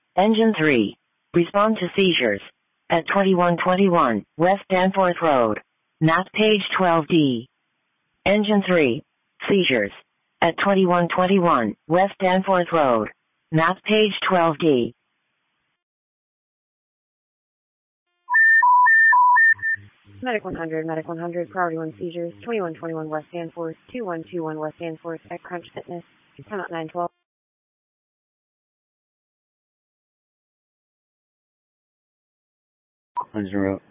Engine 3. Respond to seizures. At 2121 West Danforth Road. Map page 12D. Engine 3. Seizures. At 2121 West Danforth Road. Map page 12D. Medic 100, priority 1 seizures, 2121 West Danforth, 2121 West Danforth at Crunch Fitness, time out 912. 100.